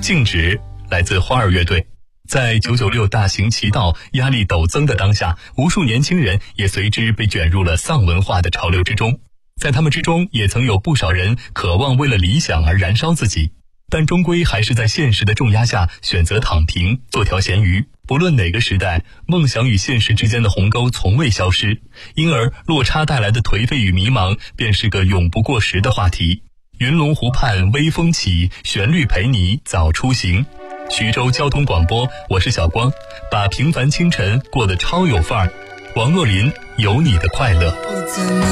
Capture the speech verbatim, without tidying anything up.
静止来自花儿乐队。在九九六大行其道压力陡增的当下，无数年轻人也随之被卷入了丧文化的潮流之中。在他们之中，也曾有不少人渴望为了理想而燃烧自己，但终归还是在现实的重压下选择躺平，做条咸鱼。不论哪个时代，梦想与现实之间的鸿沟从未消失，因而落差带来的颓废与迷茫便是个永不过时的话题。云龙湖畔微风起，旋律陪你早出行。徐州交通广播，我是小光，把平凡清晨过得超有范儿。王若琳，有你的快乐。